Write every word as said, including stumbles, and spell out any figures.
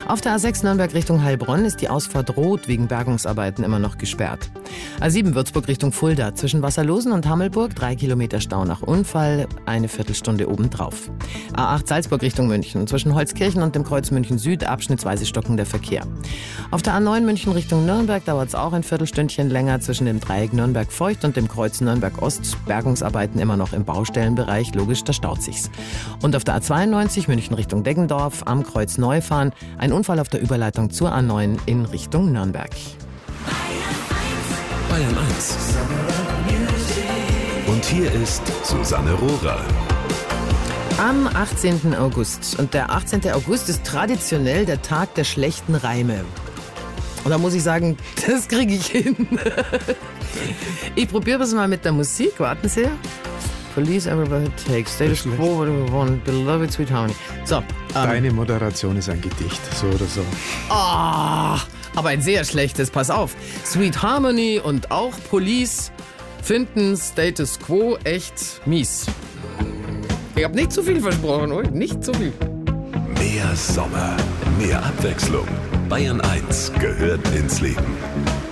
Auf der A sechs Nürnberg Richtung Heilbronn ist die Ausfahrt Rot wegen Bergungsarbeiten immer noch gesperrt. A sieben Würzburg Richtung Fulda zwischen Wasserlosen und Hammelburg, drei Kilometer Stau nach Unfall, eine Viertelstunde obendrauf. A acht Salzburg Richtung München zwischen Holzkirchen und dem Kreuz München Süd abschnittsweise stockender Verkehr. Auf der A neun München Richtung Nürnberg dauert es auch ein Viertelstündchen länger zwischen dem Dreieck Nürnberg-Feucht und dem Kreuz Nürnberg-Ost. Bergungsarbeiten immer noch im Baustellenbereich, logisch, da staut sich's. Und auf der A zweiundneunzig München Richtung Deggendorf am Kreuz Neufahren ein Unfall auf der Überleitung zur A neun in Richtung Nürnberg. Bayern eins. Und hier ist Susanne Rohrer. Am achtzehnten August. Und der achtzehnte August ist traditionell der Tag der schlechten Reime. Und da muss ich sagen, das kriege ich hin. Ich probiere das mal mit der Musik. Warten Sie. Police everybody takes. Status quo, whatever we want. Beloved sweet harmony. So. Ähm, Deine Moderation ist ein Gedicht, so oder so. Ah, aber ein sehr schlechtes. Pass auf. Sweet Harmony und auch Police finden Status Quo echt mies. Ich habe nicht zu viel versprochen, oder? Nicht zu viel. Mehr Sommer, mehr Abwechslung. Bayern eins gehört ins Leben.